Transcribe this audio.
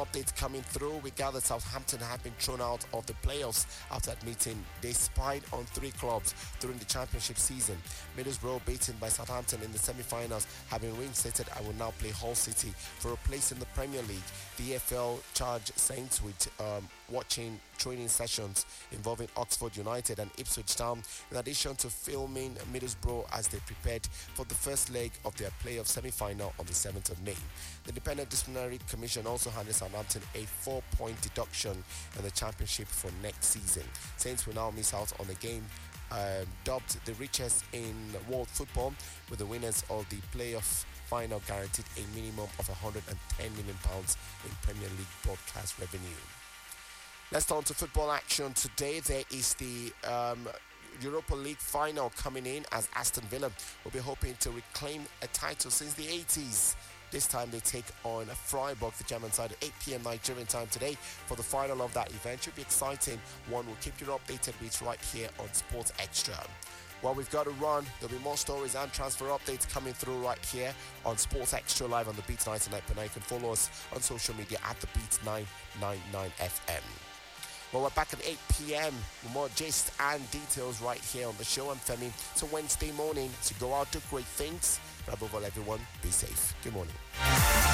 Updates coming through. We gather Southampton have been thrown out of the playoffs after admitting they spied on three clubs during the championship season. Middlesbrough, beaten by Southampton in the semi-finals, have been reinstated and will now play Hull City for a place in the Premier League. The EFL charged Saints with watching training sessions involving Oxford United and Ipswich Town, in addition to filming Middlesbrough as they prepared for the first leg of their playoff semi-final on the 7th of May. The Independent Disciplinary Commission also handed Southampton a 4-point deduction in the championship for next season. Saints will now miss out on the game dubbed the richest in world football, with the winners of the playoff final guaranteed a minimum of £110 million in Premier League broadcast revenue. Let's turn to football action today. There is the Europa League final coming in, as Aston Villa will be hoping to reclaim a title since the 80s. This time they take on Freiburg, the German side, at 8 p.m. Nigerian time today for the final of that event. Should be exciting. One will keep you updated with right here on Sports Extra. Well, we've got to run. There'll be more stories and transfer updates coming through right here on Sports Extra live on the Beat 99.9. You can follow us on social media at the Beat 999 FM. Well, we're back at 8 p.m. with more gist and details right here on the show. I'm Femi. It's a Wednesday morning, so go out, do great things. But above all, everyone, be safe. Good morning.